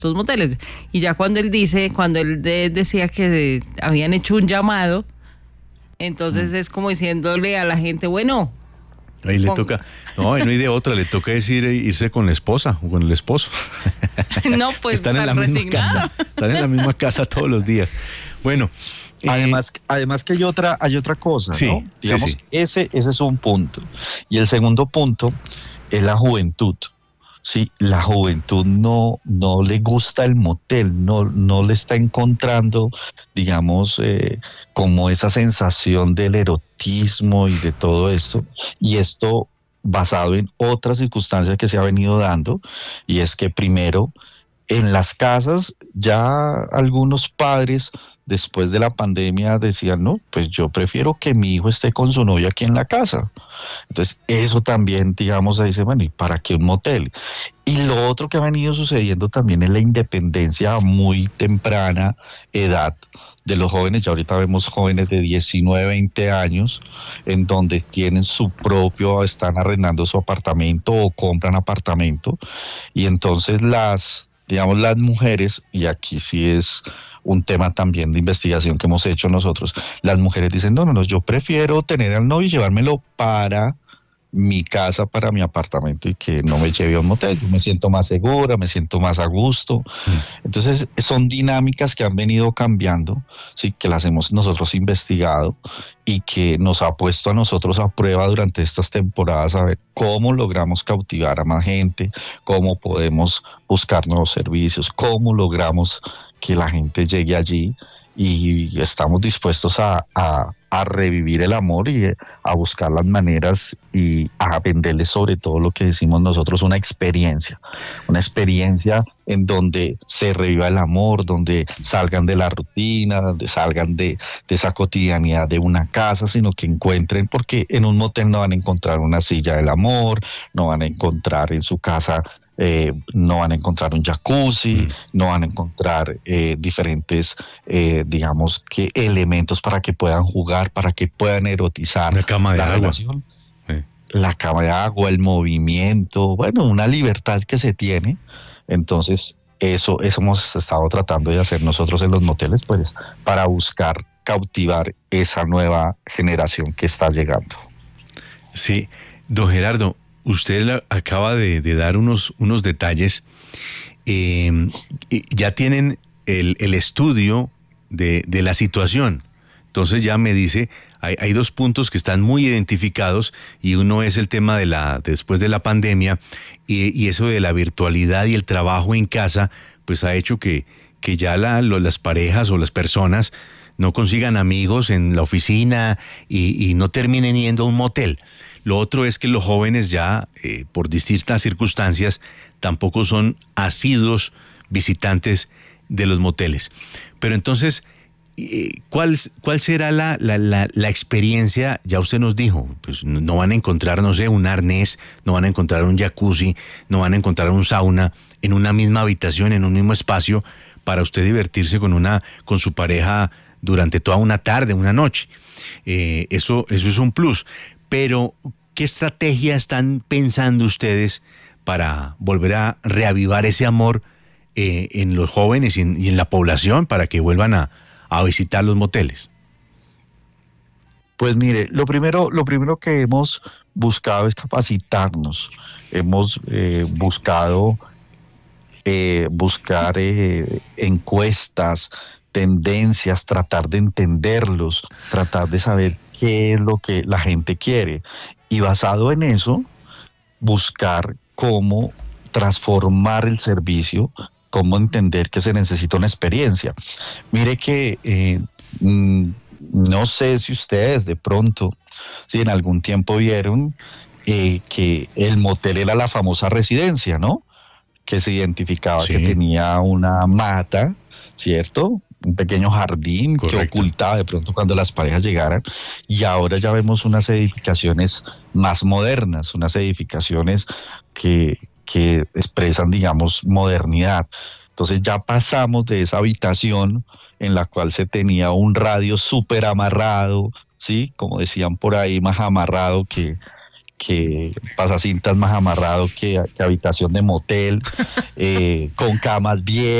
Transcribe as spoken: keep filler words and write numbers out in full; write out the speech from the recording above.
estos moteles. Y ya cuando él dice, cuando él de, decía que habían hecho un llamado, entonces mm. es como diciéndole a la gente, bueno... Ahí le toca, no, no hay de otra, le toca decir irse con la esposa o con el esposo. No, pues están en la misma casa, están en la misma casa todos los días. Bueno, además, eh, además que hay otra, hay otra cosa, sí, ¿no? Digamos, sí, sí. ese, ese es un punto. Y el segundo punto es la juventud. Sí, la juventud no, no le gusta el motel, no, no le está encontrando, digamos, eh, como esa sensación del erotismo y de todo esto. Y esto basado en otras circunstancias que se ha venido dando, y es que primero, en las casas ya algunos padres después de la pandemia decían, no, pues yo prefiero que mi hijo esté con su novia aquí en la casa. Entonces eso también, digamos, ahí dice, bueno, ¿y para qué un motel? Y lo otro que ha venido sucediendo también es la independencia a muy temprana edad de los jóvenes. Ya ahorita vemos jóvenes de diecinueve, veinte años en donde tienen su propio, están arrendando su apartamento o compran apartamento, y entonces las, digamos, las mujeres, y aquí sí es un tema también de investigación que hemos hecho nosotros, las mujeres dicen, no, no, no, yo prefiero tener al novio y llevármelo para mi casa, para mi apartamento, y que no me lleve a un motel. Yo me siento más segura, me siento más a gusto. Mm. Entonces son dinámicas que han venido cambiando, sí, que las hemos nosotros investigado y que nos ha puesto a nosotros a prueba durante estas temporadas a ver cómo logramos cautivar a más gente, cómo podemos buscar nuevos servicios, cómo logramos que la gente llegue allí, y estamos dispuestos a, a, a revivir el amor y a buscar las maneras y a venderles, sobre todo lo que decimos nosotros, una experiencia, una experiencia en donde se reviva el amor, donde salgan de la rutina, donde salgan de, de esa cotidianidad de una casa, sino que encuentren, porque en un motel no van a encontrar una silla del amor, no van a encontrar en su casa Eh, no van a encontrar un jacuzzi, mm. no van a encontrar eh, diferentes, eh, digamos, que elementos para que puedan jugar, para que puedan erotizar la cama de la agua. relación, sí. La cama de agua, el movimiento, bueno, una libertad que se tiene. Entonces, eso, eso hemos estado tratando de hacer nosotros en los moteles, pues, para buscar cautivar esa nueva generación que está llegando. Sí, don Gerardo, usted acaba de, de dar unos, unos detalles. Eh, ya tienen el, el estudio de, de la situación. Entonces ya me dice, hay, hay dos puntos que están muy identificados, y uno es el tema de la después de la pandemia, y, y eso de la virtualidad y el trabajo en casa, pues ha hecho que, que ya la, lo, las parejas o las personas no consigan amigos en la oficina y, y no terminen yendo a un motel. Lo otro es que los jóvenes ya, eh, por distintas circunstancias, tampoco son asiduos visitantes de los moteles. Pero entonces, eh, ¿cuál, cuál será la, la, la, la experiencia? Ya usted nos dijo, pues no van a encontrar, no sé, un arnés, no van a encontrar un jacuzzi, no van a encontrar un sauna en una misma habitación, en un mismo espacio, para usted divertirse con, una, con su pareja durante toda una tarde, una noche. Eh, eso, eso es un plus. Pero, ¿qué estrategia están pensando ustedes para volver a reavivar ese amor eh, en los jóvenes y en, y en la población, para que vuelvan a, a visitar los moteles? Pues mire, lo primero, lo primero que hemos buscado es capacitarnos. Hemos eh, buscado eh, buscar eh, encuestas, tendencias, tratar de entenderlos, tratar de saber qué es lo que la gente quiere, y basado en eso, buscar cómo transformar el servicio, cómo entender que se necesita una experiencia. Mire que eh, no sé si ustedes de pronto, si en algún tiempo vieron eh, que el motel era la famosa residencia, ¿no? Que se identificaba, sí, que tenía una mata, ¿cierto? Un pequeño jardín. Correcto. Que ocultaba de pronto cuando las parejas llegaran, y ahora ya vemos unas edificaciones más modernas, unas edificaciones que, que expresan, digamos, modernidad. Entonces ya pasamos de esa habitación en la cual se tenía un radio súper amarrado, ¿sí? Como decían por ahí, más amarrado que, que pasacintas más amarrado que, que habitación de motel, eh, con camas bien